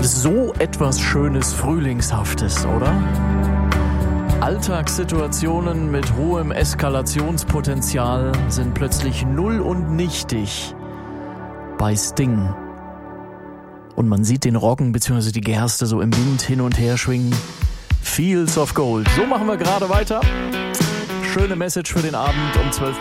So etwas Schönes, Frühlingshaftes, oder? Alltagssituationen mit hohem Eskalationspotenzial sind plötzlich null und nichtig bei Sting. Und man sieht den Roggen bzw. die Gerste so im Wind hin und her schwingen. Fields of Gold. So machen wir gerade weiter. Schöne Message für den Abend um 12 Uhr.